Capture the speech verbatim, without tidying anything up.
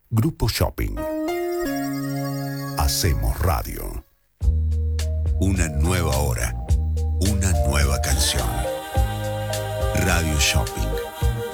Grupo Shopping. Hacemos radio. Una nueva hora. Una nueva canción. Radio Shopping.